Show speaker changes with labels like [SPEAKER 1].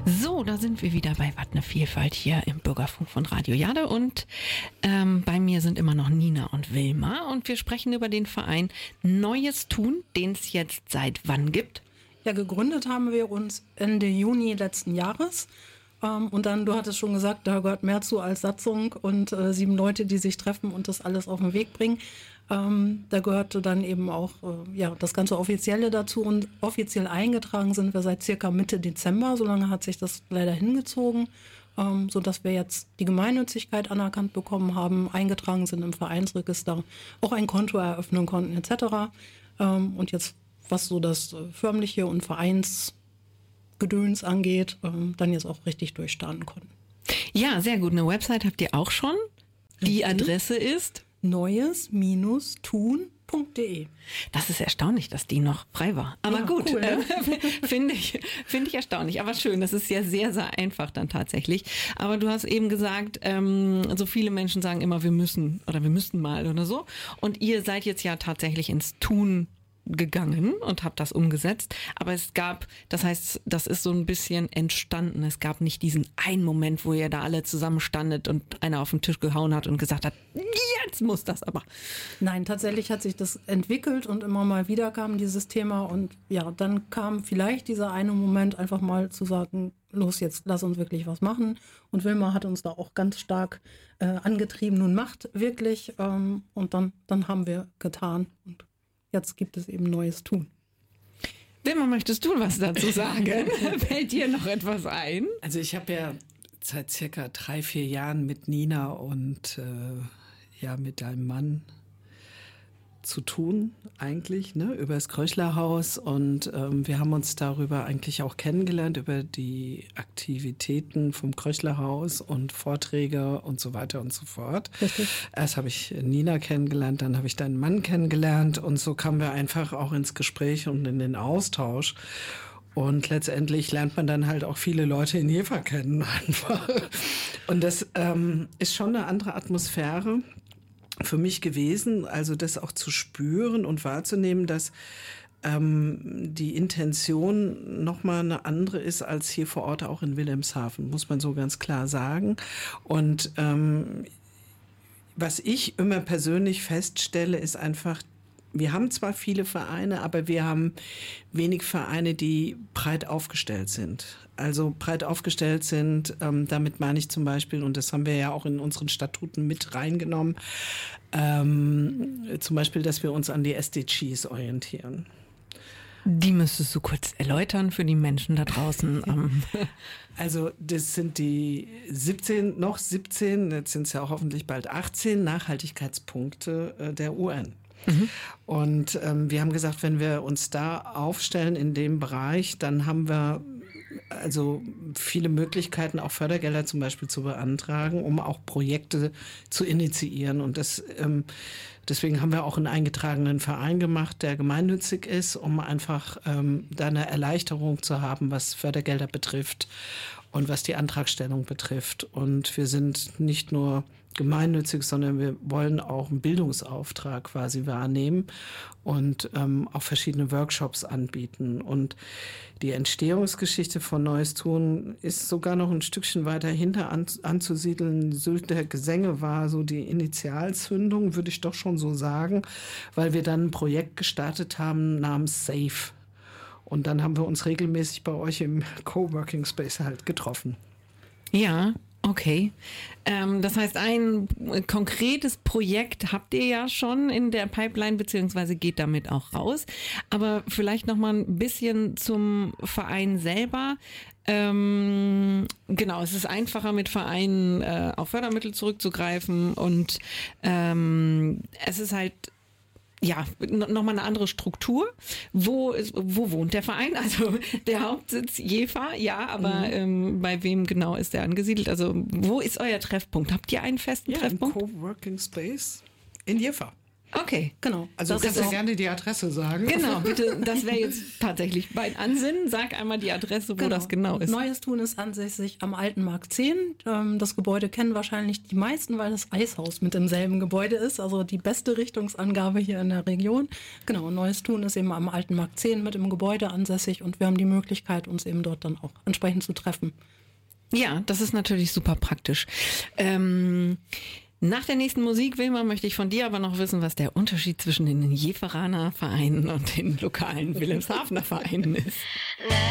[SPEAKER 1] So, da sind wir wieder bei Wat ne Vielfalt hier im Bürgerfunk von Radio Jade und bei mir sind immer noch Nina und Wilma und wir sprechen über den Verein Neues Tun, den es jetzt seit wann gibt.
[SPEAKER 2] Ja, gegründet haben wir uns Ende Juni letzten Jahres. Und dann, du hattest schon gesagt, da gehört mehr zu als Satzung und 7 Leute, die sich treffen und das alles auf den Weg bringen. Da gehörte dann eben auch das ganze Offizielle dazu und offiziell eingetragen sind wir seit circa Mitte Dezember. So lange hat sich das leider hingezogen, sodass wir jetzt die Gemeinnützigkeit anerkannt bekommen haben, eingetragen sind im Vereinsregister, auch ein Konto eröffnen konnten etc. Und jetzt, was so das förmliche und Vereinsgedöns angeht, dann jetzt auch richtig durchstarten konnten.
[SPEAKER 1] Ja, sehr gut. Eine Website habt ihr auch schon. Die Adresse ist neues-tun.de. Das ist erstaunlich, dass die noch frei war. Aber ja, gut, cool, ne? Finde ich erstaunlich. Aber schön, das ist ja sehr, sehr einfach dann tatsächlich. Aber du hast eben gesagt, so viele Menschen sagen immer, wir müssen oder wir müssten mal oder so. Und ihr seid jetzt ja tatsächlich ins Tun gegangen und habe das umgesetzt, aber es gab, das heißt, das ist so ein bisschen entstanden, es gab nicht diesen einen Moment, wo ihr da alle zusammenstandet und einer auf den Tisch gehauen hat und gesagt hat, jetzt muss das aber.
[SPEAKER 2] Nein, tatsächlich hat sich das entwickelt und immer mal wieder kam dieses Thema und ja, dann kam vielleicht dieser eine Moment, einfach mal zu sagen, los jetzt, lass uns wirklich was machen und Wilma hat uns da auch ganz stark angetrieben und macht wirklich und dann haben wir getan und jetzt gibt es eben Neues Tun.
[SPEAKER 1] Wilma, möchtest du was dazu sagen? Fällt dir noch etwas ein?
[SPEAKER 3] Also ich habe ja seit circa 3-4 Jahren mit Nina und mit deinem Mann zu tun eigentlich, ne, über das Kröchlerhaus und wir haben uns darüber eigentlich auch kennengelernt, über die Aktivitäten vom Kröchlerhaus und Vorträge und so weiter und so fort. Richtig. Erst habe ich Nina kennengelernt, dann habe ich deinen Mann kennengelernt und so kamen wir einfach auch ins Gespräch und in den Austausch. Und letztendlich lernt man dann halt auch viele Leute in Jever kennen einfach. Und das ist schon eine andere Atmosphäre für mich gewesen, also das auch zu spüren und wahrzunehmen, dass die Intention nochmal eine andere ist als hier vor Ort auch in Wilhelmshaven, muss man so ganz klar sagen. Und was ich immer persönlich feststelle, ist einfach, wir haben zwar viele Vereine, aber wir haben wenig Vereine, die breit aufgestellt sind. Also breit aufgestellt sind, damit meine ich zum Beispiel, und das haben wir ja auch in unseren Statuten mit reingenommen, zum Beispiel, dass wir uns an die SDGs orientieren.
[SPEAKER 1] Die müsstest du kurz erläutern für die Menschen da draußen.
[SPEAKER 3] Also das sind die 17, jetzt sind es ja auch hoffentlich bald 18 Nachhaltigkeitspunkte der UN. Mhm. Und wir haben gesagt, wenn wir uns da aufstellen in dem Bereich, dann haben wir also viele Möglichkeiten, auch Fördergelder zum Beispiel zu beantragen, um auch Projekte zu initiieren. Und deswegen haben wir auch einen eingetragenen Verein gemacht, der gemeinnützig ist, um einfach da eine Erleichterung zu haben, was Fördergelder betrifft und was die Antragstellung betrifft. Und wir sind nicht nur gemeinnützig, sondern wir wollen auch einen Bildungsauftrag quasi wahrnehmen und auch verschiedene Workshops anbieten. Und die Entstehungsgeschichte von Neues Tun ist sogar noch ein Stückchen weiter hinter anzusiedeln. Sylt der Gesänge war so die Initialzündung, würde ich doch schon so sagen, weil wir dann ein Projekt gestartet haben namens SAFE. Und dann haben wir uns regelmäßig bei euch im Coworking Space halt getroffen.
[SPEAKER 1] Ja, okay. Das heißt, ein konkretes Projekt habt ihr ja schon in der Pipeline, beziehungsweise geht damit auch raus. Aber vielleicht noch mal ein bisschen zum Verein selber. Genau, es ist einfacher mit Vereinen auf Fördermittel zurückzugreifen und es ist halt ja, nochmal eine andere Struktur. Wo wohnt der Verein? Also der Hauptsitz Jever, ja, aber bei wem genau ist der angesiedelt? Also wo ist euer Treffpunkt? Habt ihr einen festen Treffpunkt?
[SPEAKER 3] Ein Coworking Space in Jever.
[SPEAKER 1] Okay.
[SPEAKER 2] Genau.
[SPEAKER 3] Also du kannst ja gerne die Adresse sagen.
[SPEAKER 1] Genau, bitte, das wäre jetzt tatsächlich mein Ansinnen. Sag einmal die Adresse, wo das genau ist.
[SPEAKER 2] Neues Tun ist ansässig am Alten Markt 10. Das Gebäude kennen wahrscheinlich die meisten, weil das Eishaus mit im selben Gebäude ist. Also die beste Richtungsangabe hier in der Region. Genau, Neues Tun ist eben am Alten Markt 10 mit im Gebäude ansässig und wir haben die Möglichkeit, uns eben dort dann auch entsprechend zu treffen.
[SPEAKER 1] Ja, das ist natürlich super praktisch. Nach der nächsten Musik, Wilma, möchte ich von dir aber noch wissen, was der Unterschied zwischen den Jeveraner Vereinen und den lokalen Wilhelmshavener Vereinen ist.